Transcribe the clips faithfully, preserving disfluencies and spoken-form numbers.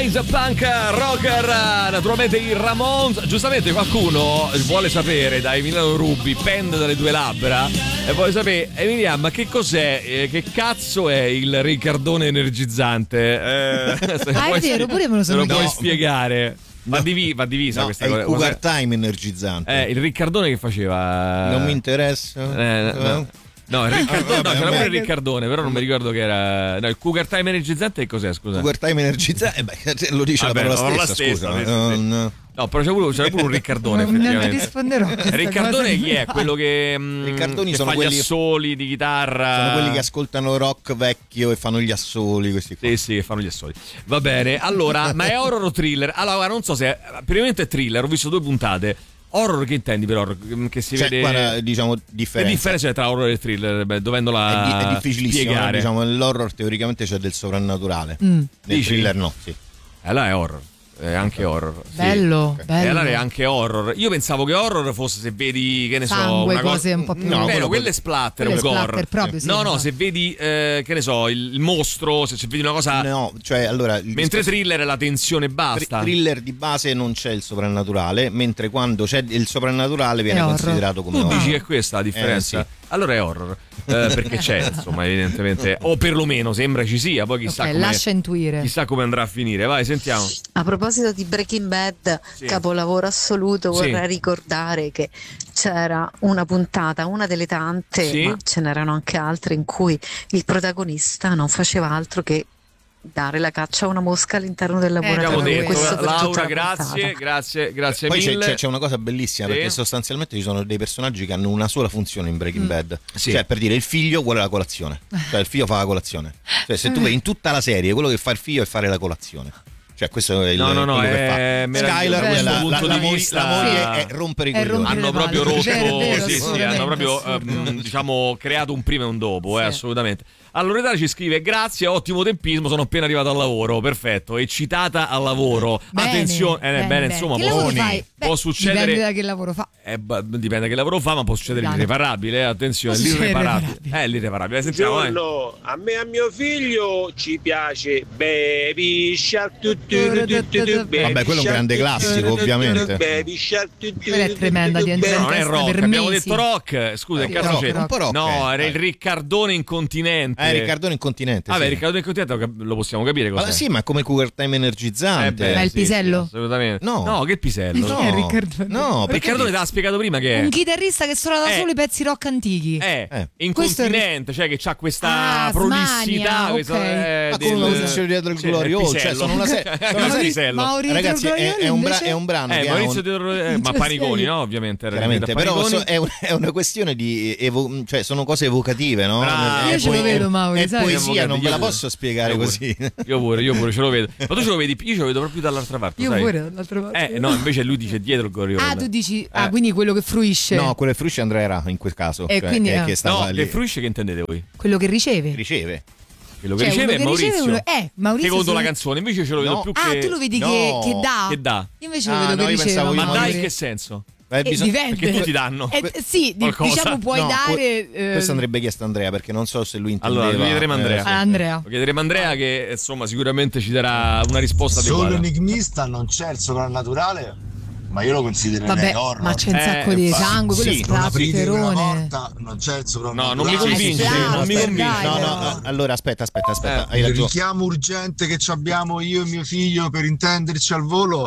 nice punk rocker, naturalmente i Ramones. Giustamente qualcuno vuole sapere da Emiliano Rubi, pende dalle due labbra, e vuole sapere, Emiliano, ma che cos'è, eh, che cazzo è il Riccardone energizzante? Eh, ah, è vero, pure me lo sono lo puoi chiesto. spiegare? Va, No. divi- va divisa No, questa è cosa. il Cougar Time energizzante. Eh, il Riccardone che faceva? Non mi interessa. Eh, no. No, il Riccardone, Ah, vabbè, no, c'era vabbè. pure il Riccardone, però non mi ricordo che era. No, il Cougar Time energizzante che cos'è, scusa? Cougar Time energizzante, eh beh, lo dice Vabbè, la no, parola la stessa, stessa, scusa. sì, sì, no, sì. no. No, però c'era pure, c'era pure un Riccardone, Non ne effettivamente. risponderò a questa Riccardone cosa. chi è? Quello che, mh, Riccardoni che sono fa quelli- gli assoli di chitarra. Sono quelli che ascoltano rock vecchio e fanno gli assoli, questi qua. Sì, sì, che fanno gli assoli. Va bene, allora, ma è horror o thriller? Allora, guarda, non so se è, primeramente è thriller, ho visto due puntate. Horror che intendi per horror? Che si Cioè, vede. guarda, diciamo, Che differenza. differenza c'è tra horror e thriller? Beh, dovendola È, di- è difficilissimo, no? spiegare. Diciamo, nell'horror teoricamente c'è del sovrannaturale. Mm. Nel Dici? thriller no, sì. Eh, là è horror. È anche horror. Sì. Bello, Ok. bello. E allora è anche horror. Io pensavo che horror fosse se vedi, che ne so, Sangue, una cosa. cose un po' più. No, Vero, quello- quello è splatter, quello un è gore. splatter proprio, sì, no, no, esatto. se vedi, eh, che ne so, il, il mostro, se, se vedi una cosa. No, cioè, allora, il Mentre discorso- thriller è la tensione e basta. Thr- thriller di base non c'è il soprannaturale, mentre quando c'è il soprannaturale viene È horror. considerato come Tu horror. dici che è questa la differenza? Eh, Allora è horror. Eh, perché c'è, insomma, evidentemente. O perlomeno sembra ci sia, poi chissà Ok, come. lascia intuire. Chissà come andrà a finire. Vai, sentiamo. A proposito di Breaking Bad, Sì. capolavoro assoluto, Sì. vorrei ricordare che c'era una puntata, una delle tante, Sì. ma ce n'erano anche altre, in cui il protagonista non faceva altro che dare la caccia a una mosca all'interno del laboratorio. Abbiamo Allora, detto, Questo per Laura, tutta la grazie, puntata. grazie, grazie Poi c'è, mille. c'è- c'è una cosa bellissima, Sì. perché sostanzialmente ci sono dei personaggi che hanno una sola funzione in Breaking Bad. Sì. Cioè, per dire, il figlio vuole la colazione. Cioè, il figlio fa la colazione. Cioè, se tu vedi in tutta la serie, quello che fa il figlio è fare la colazione. Cioè, questo è il No, no, no, quello che è fa. meraviglioso Skyler, questo la, punto la, di la, moglie- vista. la moglie Sì. è rompere i È coglioni. rompere Hanno le proprio palle. rotto, Vero, vero, sì, sì, assolutamente, hanno proprio assolutamente. ehm, diciamo creato un prima e un dopo, eh, Sì. assolutamente. Allora Loredana ci scrive: grazie, ottimo tempismo, sono appena arrivato al lavoro, perfetto, eccitata al lavoro. Bene, Attenzione, eh, bene, bene, bene. insomma, Che può, lavoro fai? Beh, può succedere. dipende da che lavoro fa. Eh, ba- dipende da che lavoro fa, ma può succedere Dai. l'irreparabile, eh, attenzione, Può succedere l'irreparabile. l'irreparabile. Eh, l'irreparabile, sentiamo, vai. Buongiorno, a me e a mio figlio ci piace Baby Shark tu, tu, tu, tu, tu, tu, Baby Vabbè, quello è un Shark, grande tu, tu, classico, tu, tu, tu, ovviamente. Baby Shark tu, tu, Quella è tu, tu, tremenda, tu, diventa Baby- No, non è testa rock, per abbiamo mesi. detto rock. Scusa, Eh, che un cazzo po' c'è? rock, un po' rock, No, eh, era il dai. Riccardone incontinente. Eh, Riccardone incontinente. Vabbè, sì. Riccardo incontinente lo possiamo capire cos'è. Ma sì, ma è come Cougar Time Eh, energizzante. beh, Ma il sì, pisello? sì, assolutamente. No. No, che pisello? No, Chi è Riccardone? no, perché Riccardone te l'ha spiegato prima che è. Un chitarrista che suona da Eh. solo i pezzi rock antichi. Eh, Eh. incontinente, cioè che ha questa Ah, prolissità, smania, questa, ok. eh, Ma del- come Maurizio dietro il sì, glorioso, pisello. cioè sono una se- sono una Mauri- serie- Maurizio Ragazzi, è, è un bra- invece? è un brano Eh, che ha Maurizio un- dietro- eh, ma Cioè, Paniconi, sei- no? Ovviamente. era Chiaramente, Paniconi. però so- è, un- è una questione di evo- cioè sono cose evocative, no? Bravo. È Io ce lo poe- vedo, Mauri, è sai? poesia, non ve la Io pure. posso spiegare Io pure. così. Io pure, io pure ce lo vedo. Ma tu ce lo vedi? Io ce lo vedo proprio dall'altra parte, Io sai? pure dall'altra parte. Eh, no, invece lui dice dietro il glorioso. Ah, tu dici, ah, Eh. quindi quello che fruisce, No, quello che fruisce Andrea era in quel caso, E cioè, quindi, che, eh. che stava No, lì. che fruisce che intendete voi? quello che riceve. Riceve. Quello che Cioè, riceve è uno che riceve, Maurizio. uno- eh, Maurizio Che conta se- la canzone, invece ce lo vedo No. più Ah, che tu lo vedi No. che, che dà? che dà. Io invece lo Ah, vedo no, che io riceve. pensavo Ma io- dai, Mauri. in che senso? Eh, Eh, bisogna- dipende. Perché tutti danno. Eh, sì, di- Qualcosa. diciamo puoi No, dare. que- eh, questo andrebbe chiesto a Andrea, perché non so se lui intendeva. Allora, lo chiederemo a Andrea. sì. a Andrea. Lo chiederemo a Andrea che insomma sicuramente ci darà una risposta Solo adeguata. enigmista, non c'è il soprannaturale, ma io lo considererei Vabbè, horror. ma c'è un Eh, sacco di infatti. sangue, quello Sì, è Non aprite quella splatterone. porta, non c'è il No, soprannaturale. non mi convince, Sì, non mi dai, convince. No, dai, no, però. allora aspetta, aspetta, aspetta. Eh, Hai Il ragione. richiamo urgente che ci abbiamo io e mio figlio per intenderci al volo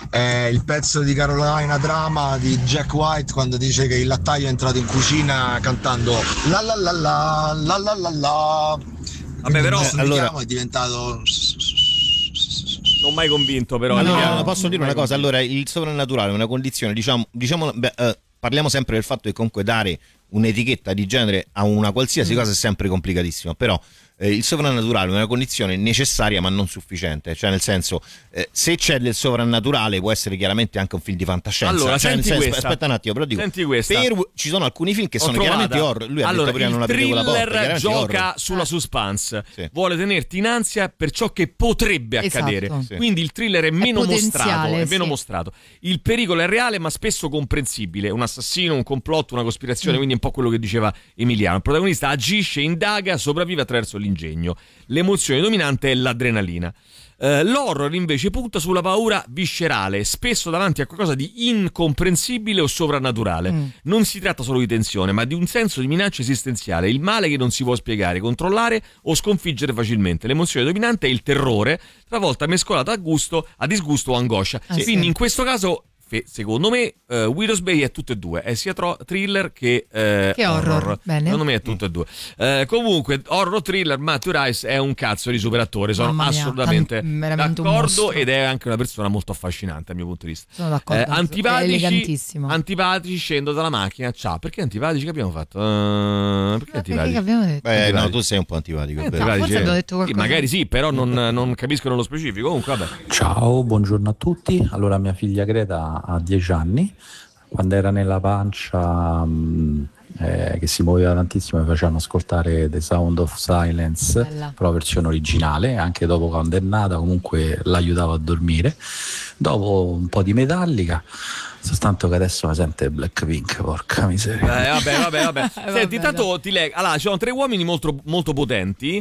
è il pezzo di Carolina Drama di Jack White quando dice che il lattaio è entrato in cucina cantando la la la la la la la la. Vabbè, però- il nostro allora- richiamo è diventato Non mai convinto, però. Allora, Emiliano. posso dire Non una mai cosa? convinto. Allora, il sovrannaturale è una condizione, diciamo, diciamo beh, eh, parliamo sempre del fatto che comunque dare un'etichetta di genere a una qualsiasi cosa è sempre complicatissimo, però eh, il sovrannaturale è una condizione necessaria ma non sufficiente, cioè nel senso eh, se c'è del sovrannaturale può essere chiaramente anche un film di fantascienza. Allora, cioè, nel senti senso, questa. aspetta un attimo, però dico, Senti questa. per, ci sono alcuni film che Ho sono trovata. chiaramente horror. Lui ha allora, detto prima non il aprite quella porta, thriller chiaramente gioca horror. sulla suspense, Sì. vuole tenerti in ansia per ciò che potrebbe Esatto. accadere. Sì. Quindi il thriller è meno mostrato, potenziale, è meno sì. mostrato. Il pericolo è reale, ma spesso comprensibile. Un assassino, un complotto, una cospirazione, Mm. quindi è un po' quello che diceva Emiliano. Il protagonista agisce, indaga, sopravvive attraverso l'ingegno. L'emozione dominante è l'adrenalina. Eh, l'horror invece punta sulla paura viscerale, spesso davanti a qualcosa di incomprensibile o sovrannaturale. Mm. Non si tratta solo di tensione, ma di un senso di minaccia esistenziale, il male che non si può spiegare, controllare o sconfiggere facilmente. L'emozione dominante è il terrore, talvolta mescolato a gusto, a disgusto o angoscia. Ah, Quindi sì. in questo caso, secondo me, uh, Widow's Bay è tutte e due, è sia tro- thriller che, uh, che horror. horror. Bene. Secondo me è tutte e due. Uh, comunque, horror thriller, Matthew Rice è un cazzo di superattore, sono Mamma mia, assolutamente tan- d'accordo ed è anche una persona molto affascinante dal mio punto di vista. Sono d'accordo, uh, antipatici, antipatici, scendo dalla macchina, ciao, perché antipatici che abbiamo fatto? Uh, perché Ma antipatici? Perché abbiamo detto? Beh, no, tu sei un po' antipatico. Eh, antipatici. Forse abbiamo detto qualcosa. Sì, magari sì, però non, non capisco nello specifico. Comunque, vabbè. Ciao, buongiorno a tutti. Allora, mia figlia Greta ha dieci anni. Quando era nella pancia mh, eh, che si muoveva tantissimo, mi facevano ascoltare The Sound of Silence, Bella. Però versione originale, anche dopo quando è nata comunque l'aiutava a dormire. Dopo un po' di Metallica, soltanto che adesso mi sente Blackpink, porca miseria. Eh, vabbè, vabbè, vabbè. Senti, intanto ti leggo. Allora, ci sono tre uomini molto, molto potenti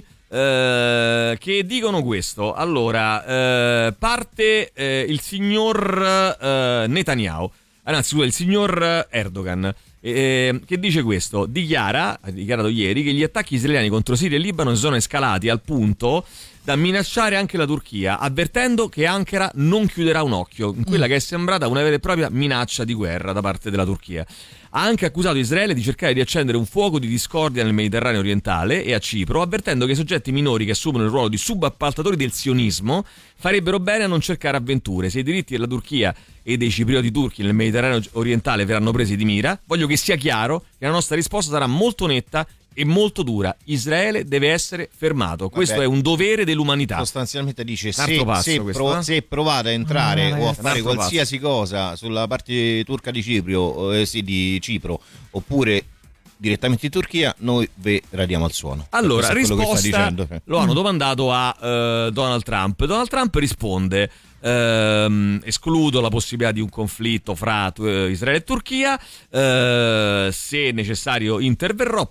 eh, che dicono questo. Allora, eh, parte eh, il signor eh, Netanyahu. Anzi, il signor Erdogan, eh, che dice questo, dichiara, ha dichiarato ieri, che gli attacchi israeliani contro Siria e Libano sono escalati al punto da minacciare anche la Turchia, avvertendo che Ankara non chiuderà un occhio in quella che è sembrata una vera e propria minaccia di guerra da parte della Turchia. Ha anche accusato Israele di cercare di accendere un fuoco di discordia nel Mediterraneo orientale e a Cipro, avvertendo che i soggetti minori che assumono il ruolo di subappaltatori del sionismo farebbero bene a non cercare avventure. Se i diritti della Turchia e dei ciprioti turchi nel Mediterraneo orientale verranno presi di mira, voglio che sia chiaro che la nostra risposta sarà molto netta e molto dura. Israele deve essere fermato. Questo Vabbè, è un dovere dell'umanità. Sostanzialmente dice se, passo, se, questo, pro, se provate a entrare no, o a fare qualsiasi passo. cosa sulla parte turca di Cipro, eh, sì, di Cipro oppure direttamente in Turchia, noi vi radiamo al suono. Allora, risposta dicendo. lo hanno domandato a uh, Donald Trump. Donald Trump risponde: ehm, escludo la possibilità di un conflitto fra uh, Israele e Turchia, uh, se necessario interverrò,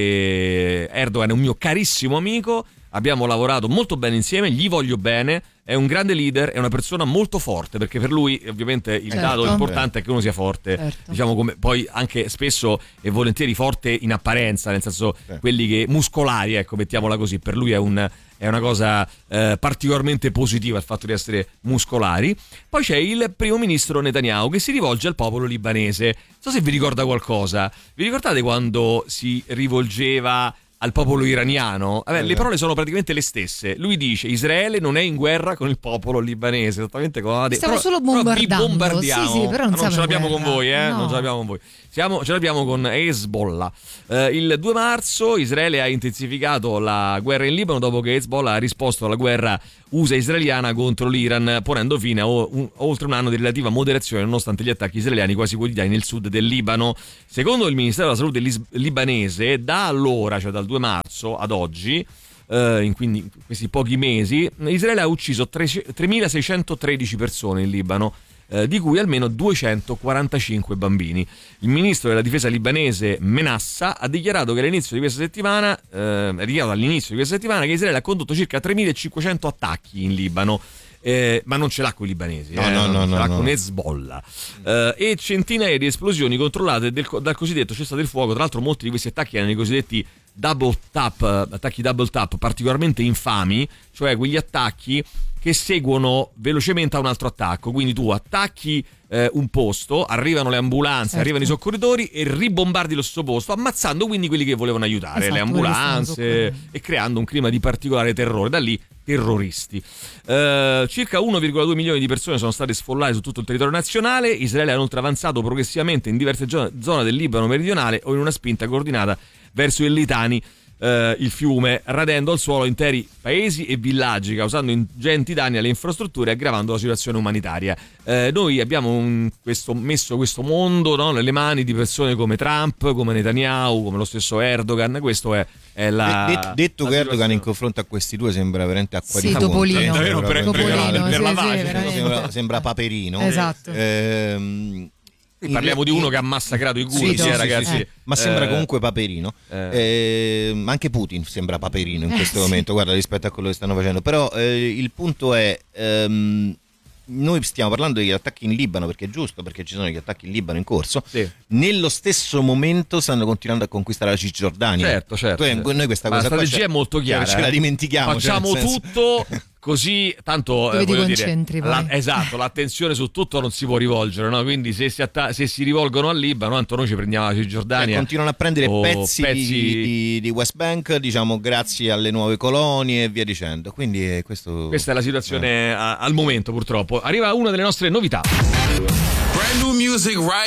perché Erdogan è un mio carissimo amico, abbiamo lavorato molto bene insieme, gli voglio bene, è un grande leader, è una persona molto forte, perché per lui ovviamente il certo. dato importante è che uno sia forte, certo. diciamo, come poi anche spesso e volentieri forte in apparenza, nel senso sì. quelli che muscolari, ecco, mettiamola così, per lui è un è una cosa eh, particolarmente positiva il fatto di essere muscolari. Poi c'è il primo ministro Netanyahu che si rivolge al popolo libanese. Non so se vi ricorda qualcosa. Vi ricordate quando si rivolgeva al popolo iraniano? Vabbè, le parole sono praticamente le stesse. Lui dice: Israele non è in guerra con il popolo libanese, esattamente come ha detto. Stiamo però, solo bombardando. Però vi bombardiamo. Sì, sì, però non, non ce l'abbiamo guerra. con voi, eh? No. Non ce l'abbiamo con voi. Siamo, ce l'abbiamo con Hezbollah. Eh, il due marzo Israele ha intensificato la guerra in Libano dopo che Hezbollah ha risposto alla guerra U S A-israeliana contro l'Iran, ponendo fine a o, un, oltre un anno di relativa moderazione nonostante gli attacchi israeliani quasi quotidiani nel sud del Libano. Secondo il Ministero della Salute lis- libanese, da allora, cioè dal due marzo ad oggi, Uh, in quindi in questi pochi mesi, Israele ha ucciso tremilaseicentotredici persone in Libano, uh, di cui almeno duecentoquarantacinque bambini. Il ministro della difesa libanese Menassa ha dichiarato che all'inizio di questa settimana, uh, ha dichiarato all'inizio di questa settimana che Israele ha condotto circa tremilacinquecento attacchi in Libano. Eh, ma non ce l'ha con i libanesi, no, eh, no, no, ce l'ha no, con no. Hezbollah, eh, e centinaia di esplosioni controllate del, dal cosiddetto cessate il fuoco. Tra l'altro molti di questi attacchi erano i cosiddetti double tap, attacchi double tap particolarmente infami, cioè quegli attacchi che seguono velocemente a un altro attacco. Quindi tu attacchi eh, un posto, arrivano le ambulanze, certo. arrivano i soccorritori e ribombardi lo stesso posto, ammazzando quindi quelli che volevano aiutare, esatto, le ambulanze, e creando un clima di particolare terrore. Da lì terroristi. Uh, circa uno virgola due milioni di persone sono state sfollate su tutto il territorio nazionale. Israele ha inoltre avanzato progressivamente in diverse zone del Libano meridionale o in una spinta coordinata verso il Litani, uh, il fiume, radendo al suolo interi paesi e villaggi, causando ingenti danni alle infrastrutture e aggravando la situazione umanitaria. Uh, noi abbiamo un, questo, messo questo mondo, no, nelle mani di persone come Trump, come Netanyahu, come lo stesso Erdogan. Questo è È la, detto detto la che Erdogan in confronto a questi due sembra veramente acqua sì, di fonte. Topolino. Sembra, Davvero, per, per, Topolino, per, per sì, lavare, sì, veramente. sembra, sembra Paperino. Esatto. Ehm, Sì, parliamo di uno che ha massacrato i curdi, sì, eh, sì, ragazzi. sì, sì. Ma sembra Eh, comunque Paperino. eh. Eh, anche Putin sembra Paperino in Eh, questo sì. momento, guarda, rispetto a quello che stanno facendo. Però eh, il punto è, ehm, noi stiamo parlando degli attacchi in Libano, perché è giusto, perché ci sono gli attacchi in Libano in corso. Sì. Nello stesso momento stanno continuando a conquistare la Cisgiordania. Certo, certo. Tu- certo. Noi questa Ma cosa la qua strategia ce- è molto chiara. Ce la eh. dimentichiamo. cioè, Facciamo nel senso- tutto così, tanto Dove eh, ti voglio dire, concentri poi. la- esatto, l'attenzione su tutto non si può rivolgere, no? Quindi se si, atta- se si rivolgono al Libano, tanto noi ci prendiamo la Cioè, Cisgiordania. continuano a prendere o pezzi, pezzi- Di, di- di West Bank, diciamo, grazie alle nuove colonie e via dicendo. Quindi eh, questo. Questa è la situazione a- al momento, purtroppo. Arriva una delle nostre novità. Brand new music right